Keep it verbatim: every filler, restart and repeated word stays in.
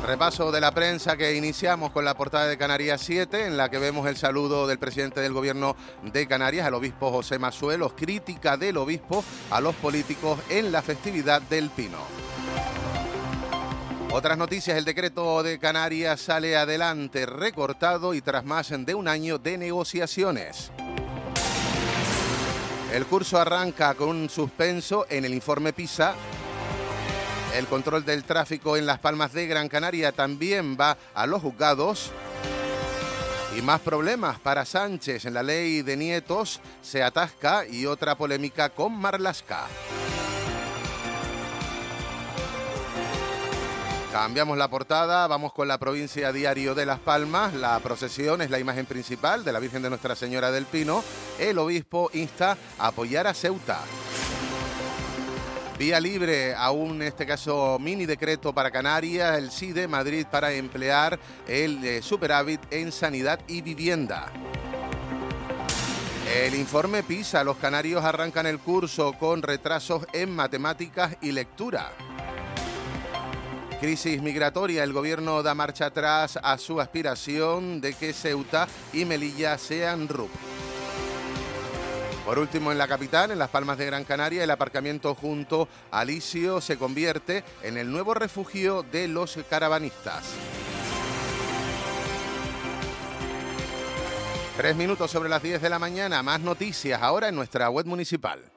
Repaso de la prensa que iniciamos con la portada de Canarias siete, en la que vemos el saludo del presidente del gobierno de Canarias, al obispo José Masuelos, crítica del obispo a los políticos en la festividad del Pino. Otras noticias: el decreto de Canarias sale adelante, recortado y tras más de un año de negociaciones. El curso arranca con un suspenso en el informe PISA. El control del tráfico en Las Palmas de Gran Canaria también va a los juzgados. Y más problemas para Sánchez en la ley de nietos, se atasca, y otra polémica con Marlaska. Cambiamos la portada, vamos con la provincia Diario de Las Palmas. La procesión es la imagen principal de la Virgen de Nuestra Señora del Pino. El obispo insta a apoyar a Ceuta. Vía libre a un, en este caso, mini decreto para Canarias, el sí de Madrid para emplear el eh, superávit en sanidad y vivienda. El informe PISA, los canarios arrancan el curso con retrasos en matemáticas y lectura. Crisis migratoria, el gobierno da marcha atrás a su aspiración de que Ceuta y Melilla sean R U P. Por último, en la capital, en Las Palmas de Gran Canaria, el aparcamiento junto a Licio se convierte en el nuevo refugio de los caravanistas. Tres minutos sobre las diez de la mañana, más noticias ahora en nuestra web municipal.